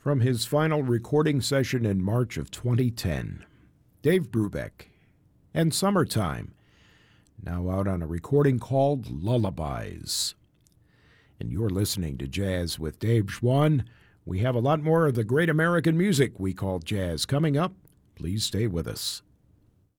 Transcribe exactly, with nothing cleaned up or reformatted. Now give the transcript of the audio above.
from his final recording session in March of twenty ten. Dave Brubeck and Summertime, now out on a recording called Lullabies. And you're listening to Jazz with Dave Schwann. We have a lot more of the great American music we call jazz coming up. Please stay with us.